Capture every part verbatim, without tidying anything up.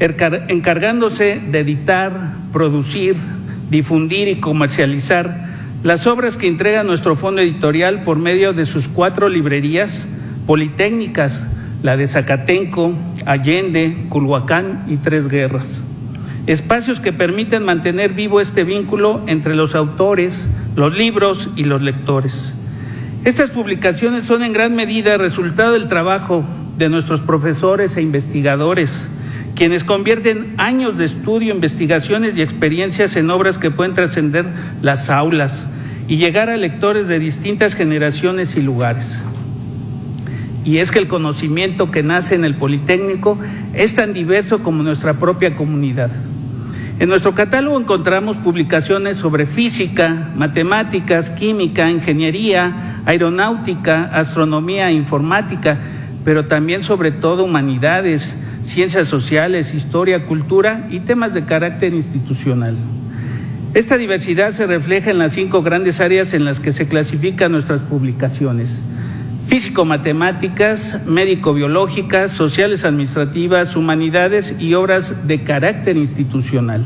encargándose de editar, producir, difundir y comercializar las obras que entrega nuestro fondo editorial por medio de sus cuatro librerías politécnicas, la de Zacatenco, Allende, Culhuacán y Tres Guerras. Espacios que permiten mantener vivo este vínculo entre los autores, los libros y los lectores. Estas publicaciones son en gran medida resultado del trabajo de nuestros profesores e investigadores, quienes convierten años de estudio, investigaciones y experiencias en obras que pueden trascender las aulas y llegar a lectores de distintas generaciones y lugares. Y es que el conocimiento que nace en el Politécnico es tan diverso como nuestra propia comunidad. En nuestro catálogo encontramos publicaciones sobre física, matemáticas, química, ingeniería, aeronáutica, astronomía e informática, pero también sobre todo humanidades, ciencias sociales, historia, cultura y temas de carácter institucional. Esta diversidad se refleja en las cinco grandes áreas en las que se clasifican nuestras publicaciones: físico-matemáticas, médico-biológicas, sociales administrativas, humanidades y obras de carácter institucional.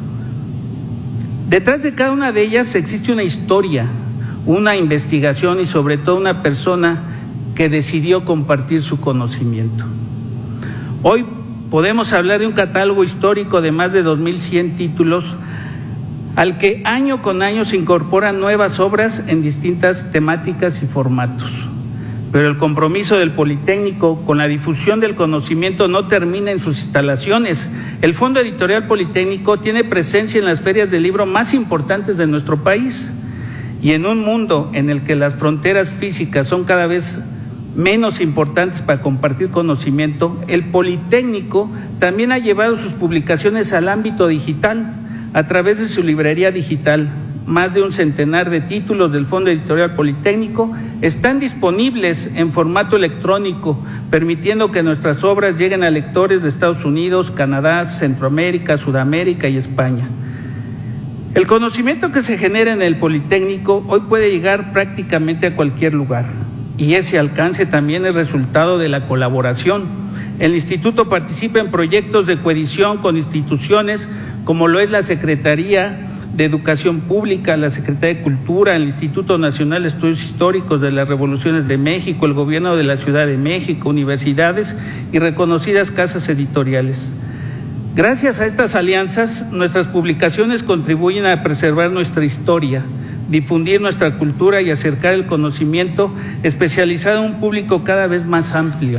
Detrás de cada una de ellas existe una historia, una investigación y sobre todo una persona que decidió compartir su conocimiento. Hoy podemos hablar de un catálogo histórico de más de dos mil cien títulos, al que año con año se incorporan nuevas obras en distintas temáticas y formatos. Pero el compromiso del Politécnico con la difusión del conocimiento no termina en sus instalaciones. El Fondo Editorial Politécnico tiene presencia en las ferias del libro más importantes de nuestro país. Y en un mundo en el que las fronteras físicas son cada vez menos importantes para compartir conocimiento, el Politécnico también ha llevado sus publicaciones al ámbito digital a través de su librería digital. Más de un centenar de títulos del Fondo Editorial Politécnico están disponibles en formato electrónico, permitiendo que nuestras obras lleguen a lectores de Estados Unidos, Canadá, Centroamérica, Sudamérica y España. El conocimiento que se genera en el Politécnico hoy puede llegar prácticamente a cualquier lugar, y ese alcance también es resultado de la colaboración. El Instituto participa en proyectos de coedición con instituciones como lo es la Secretaría de Educación Pública, la Secretaría de Cultura, el Instituto Nacional de Estudios Históricos de las Revoluciones de México, el Gobierno de la Ciudad de México, universidades y reconocidas casas editoriales. Gracias a estas alianzas, nuestras publicaciones contribuyen a preservar nuestra historia, difundir nuestra cultura y acercar el conocimiento especializado a un público cada vez más amplio.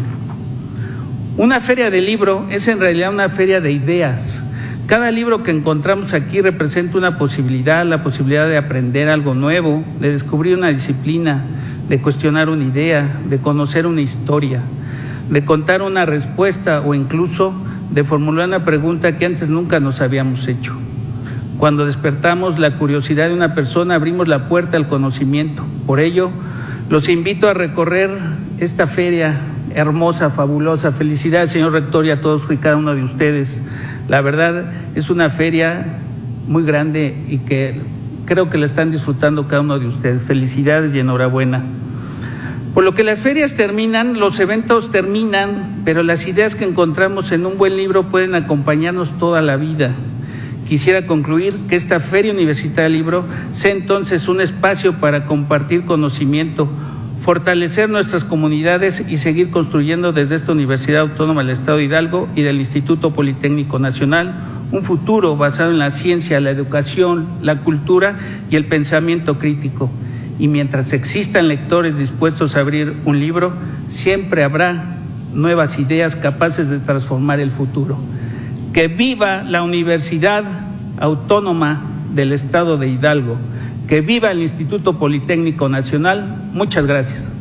Una feria de libro es en realidad una feria de ideas. Cada libro que encontramos aquí representa una posibilidad, la posibilidad de aprender algo nuevo, de descubrir una disciplina, de cuestionar una idea, de conocer una historia, de contar una respuesta o incluso de formular una pregunta que antes nunca nos habíamos hecho. Cuando despertamos la curiosidad de una persona, abrimos la puerta al conocimiento. Por ello, los invito a recorrer esta feria hermosa, fabulosa. Felicidades, señor rector, y a todos y cada uno de ustedes. La verdad, es una feria muy grande y que creo que la están disfrutando cada uno de ustedes. Felicidades y enhorabuena. Por lo que las ferias terminan, los eventos terminan, pero las ideas que encontramos en un buen libro pueden acompañarnos toda la vida. Quisiera concluir que esta Feria Universitaria del Libro sea entonces un espacio para compartir conocimiento, fortalecer nuestras comunidades y seguir construyendo desde esta Universidad Autónoma del Estado de Hidalgo y del Instituto Politécnico Nacional un futuro basado en la ciencia, la educación, la cultura y el pensamiento crítico. Y mientras existan lectores dispuestos a abrir un libro, siempre habrá nuevas ideas capaces de transformar el futuro. Que viva la Universidad Autónoma del Estado de Hidalgo. Que viva el Instituto Politécnico Nacional. Muchas gracias.